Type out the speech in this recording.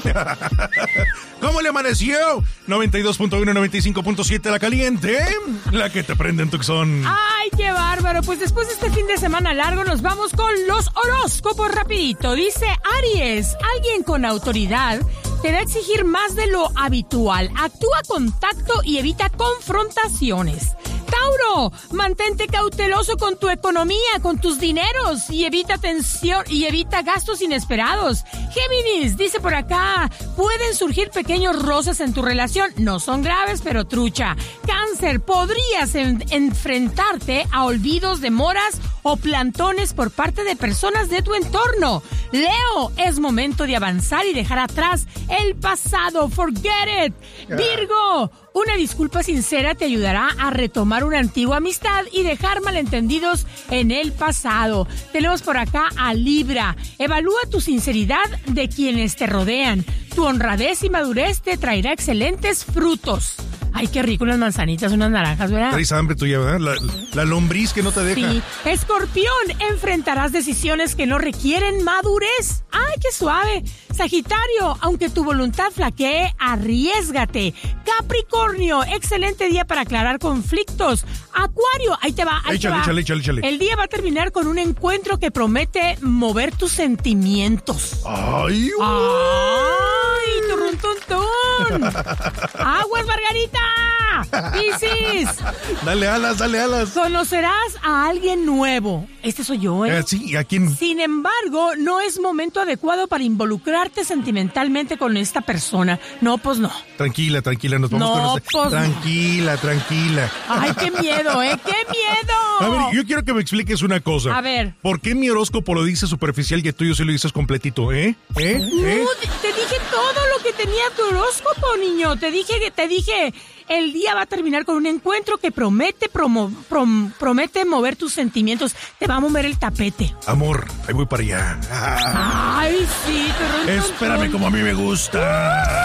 ¿Cómo le amaneció? 92.1, 95.7 La Caliente, la que te prende en Tucson. ¡Ay, qué bárbaro! Pues después de este fin de semana largo nos vamos con los horóscopos rapidito. Dice Aries, alguien con autoridad te va a exigir más de lo habitual. Actúa con tacto y evita confrontaciones. Tauro, mantente cauteloso con tu economía, con tus dineros y evita tensión y evita gastos inesperados. Géminis, dice por acá, pueden surgir pequeños roces en tu relación, no son graves pero trucha. Cáncer, podrías enfrentarte a olvidos, demoras o plantones por parte de personas de tu entorno. Leo, es momento de avanzar y dejar atrás el pasado. Forget it. Virgo, una disculpa sincera te ayudará a retomar una antigua amistad y dejar malentendidos en el pasado. Tenemos por acá a Libra. Evalúa tu sinceridad de quienes te rodean. Tu honradez y madurez te traerá excelentes frutos. Ay, qué rico unas manzanitas, unas naranjas, ¿verdad? Traes hambre tuya, ¿verdad? La lombriz que no te deja. Sí. Escorpión, enfrentarás decisiones que no requieren madurez. ¡Ay, qué suave! Sagitario, aunque tu voluntad flaquee, arriésgate. Capricornio, excelente día para aclarar conflictos. Acuario, ahí te va, Échale. El día va a terminar con un encuentro que promete mover tus sentimientos. ¡Ay! ¡Turrun, tun, tun! ¡Aguas, Margarita! ¡Piscis! Dale alas. Conocerás a alguien nuevo. Este soy yo, ¿eh? Sí, ¿a quién? Sin embargo, no es momento adecuado para involucrarte sentimentalmente con esta persona. No, pues no. Tranquila, nos vamos a conocer. Pues Tranquila. ¡Ay, qué miedo, ¡Qué miedo! A ver, yo quiero que me expliques una cosa. A ver. ¿Por qué mi horóscopo lo dice superficial y el tuyo sí lo dices completito, No, te dije todo lo que tenía tu horóscopo, niño. Te dije, el día va a terminar con un encuentro que promete mover tus sentimientos. Te va a mover el tapete. Amor, ahí voy para allá. Ay, sí. Espérame como a mí me gusta.